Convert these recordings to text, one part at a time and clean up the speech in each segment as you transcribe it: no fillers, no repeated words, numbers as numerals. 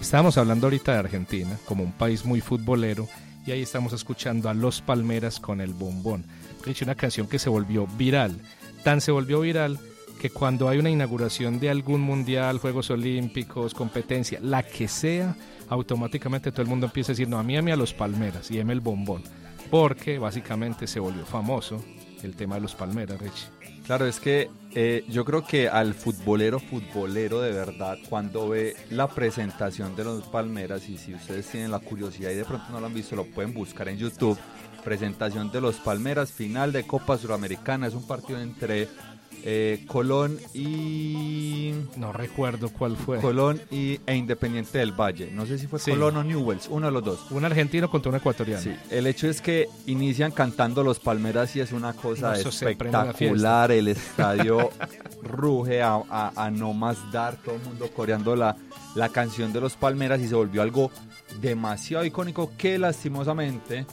Estábamos hablando ahorita de Argentina, como un país muy futbolero, y ahí estamos escuchando a Los Palmeras con El Bombón. Richie, una canción que se volvió viral. Tan se volvió viral que cuando hay una inauguración de algún mundial, Juegos Olímpicos, competencia, la que sea, automáticamente todo el mundo empieza a decir, no, a mí a Los Palmeras y El Bombón, porque básicamente se volvió famoso el tema de Los Palmeras, Richie. Claro, es que yo creo que al futbolero de verdad, cuando ve la presentación de Los Palmeras, y si ustedes tienen la curiosidad y de pronto no lo han visto, lo pueden buscar en YouTube, presentación de Los Palmeras, final de Copa Suramericana, es un partido entre Colón y... No recuerdo cuál fue. Colón e Independiente del Valle. No sé si fue Colón o Newell's, uno de los dos. Un argentino contra un ecuatoriano. Sí, el hecho es que inician cantando Los Palmeras y es una cosa espectacular. El estadio ruge a no más dar, todo el mundo coreando la canción de Los Palmeras y se volvió algo demasiado icónico que lastimosamente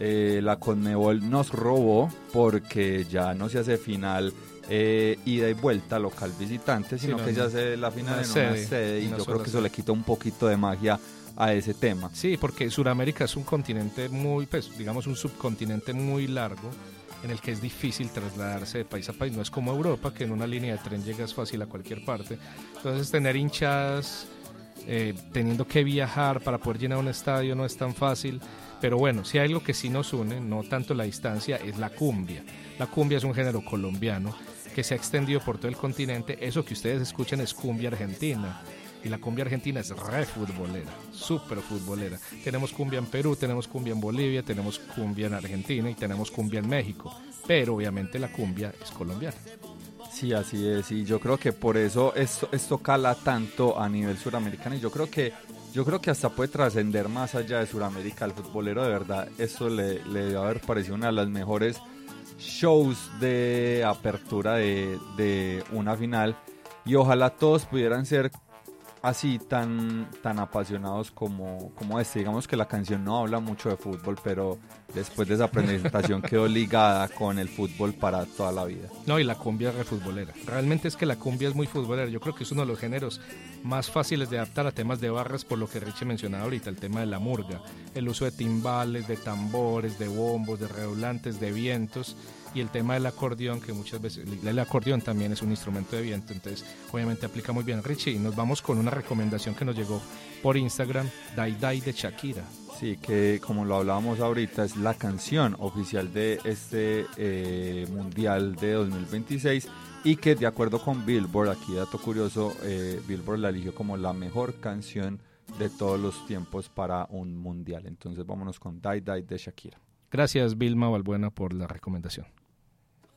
la Conmebol nos robó porque ya no se hace final ida y vuelta local visitante, sino que ya se la final en una sede y yo creo que eso le quita un poquito de magia a ese tema. Sí, porque Sudamérica es un continente muy, pues digamos un subcontinente muy largo en el que es difícil trasladarse de país a país, no es como Europa que en una línea de tren llegas fácil a cualquier parte, entonces tener hinchadas teniendo que viajar para poder llenar un estadio no es tan fácil. Pero bueno, si hay algo que sí nos une, no tanto la distancia, es la cumbia. La cumbia es un género colombiano que se ha extendido por todo el continente. Eso que ustedes escuchan es cumbia argentina. Y la cumbia argentina es re futbolera, súper futbolera. Tenemos cumbia en Perú, tenemos cumbia en Bolivia, tenemos cumbia en Argentina y tenemos cumbia en México. Pero obviamente la cumbia es colombiana. Sí, así es. Y yo creo que por eso esto cala tanto a nivel suramericano. Y yo creo que hasta puede trascender más allá de Sudamérica. Al futbolero de verdad esto le debe haber parecido una de las mejores shows de apertura de una final y ojalá todos pudieran ser así tan apasionados como este. Digamos que la canción no habla mucho de fútbol, pero después de esa presentación quedó ligada con el fútbol para toda la vida. No, y la cumbia es re futbolera. Realmente es que la cumbia es muy futbolera. Yo creo que es uno de los géneros más fáciles de adaptar a temas de barras, por lo que Richie mencionaba ahorita, el tema de la murga, el uso de timbales, de tambores, de bombos, de redoblantes, de vientos, y el tema del acordeón, que muchas veces el acordeón también es un instrumento de viento, entonces obviamente aplica muy bien. Richie, nos vamos con una recomendación que nos llegó por Instagram, Dai Dai de Shakira. Sí, que como lo hablábamos ahorita, es la canción oficial de este Mundial de 2026 y que de acuerdo con Billboard, aquí dato curioso, Billboard la eligió como la mejor canción de todos los tiempos para un Mundial. Entonces vámonos con Dai Dai de Shakira. Gracias Vilma Balbuena por la recomendación.